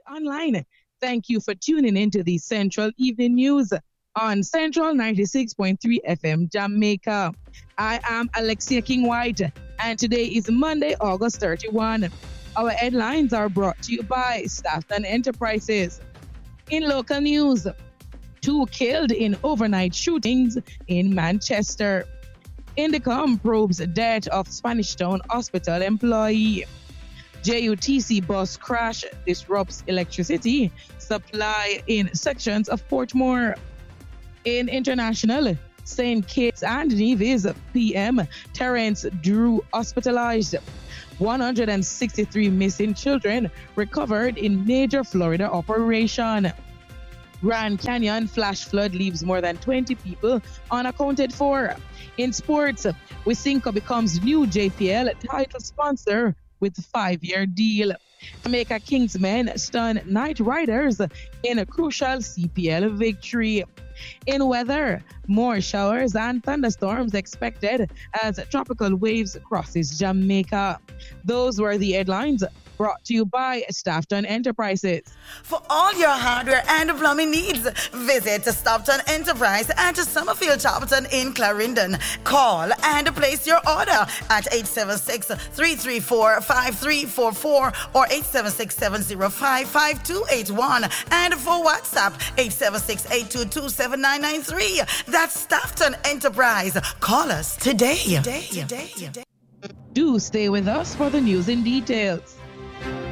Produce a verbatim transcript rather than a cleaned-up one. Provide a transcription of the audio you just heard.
online. Thank you for tuning into the Central Evening News on Central ninety-six point three F M Jamaica. I am Alexia King White, and today is Monday, August thirty-first. Our headlines are brought to you by Staffton Enterprises. In local news, two killed in overnight shootings in Manchester. Indicom probes death of Spanish Town Hospital employee. J U T C bus crash disrupts electricity supply in sections of Portmore. In international, Saint Kitts and Nevis P M Terence Drew hospitalized. one hundred sixty-three missing children recovered in major Florida operation. Grand Canyon flash flood leaves more than twenty people unaccounted for. In sports, Wisynco becomes new J P L title sponsor with five-year deal. Jamaica Kingsmen stun Knight Riders in a crucial C P L victory. In weather, more showers and thunderstorms expected as tropical waves crosses Jamaica. Those were the headlines brought to you by Staffton Enterprises. For all your hardware and plumbing needs, visit Staffton Enterprise at Summerfield Charlton in Clarendon. Call and place your order at eight seven six, three three four, five three four four or eight seven six, seven zero five, five two eight one. And for WhatsApp, eight seven six, eight two two, seven nine nine three. That's Staffton Enterprise. Call us today. today. today. today. Do stay with us for the news in details.